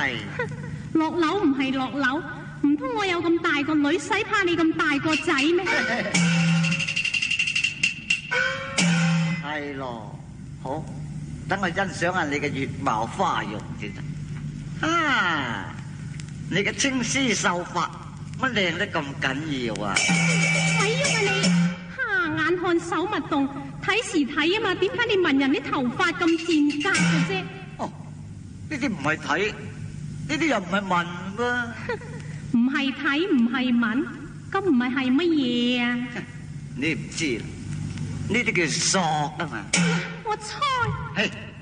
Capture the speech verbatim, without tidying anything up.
係。 落樓唔係落樓，唔通我有咁大個女，使怕你咁大個仔咩？ 係咯，好，等我欣賞下你嘅月貌花容先得。啊，你嘅青絲秀髮乜靚得咁緊要啊？ 咪喐啊你！哈，眼看手勿動，睇時睇啊嘛，點解你聞人啲頭髮咁賤格嘅啫？ 哦，呢啲唔係睇，呢啲又唔係聞噃。 唔係睇，唔係聞，咁唔係係乜嘢啊？ 你唔知啦，呢啲叫索啊嘛。 我猜。 嘿。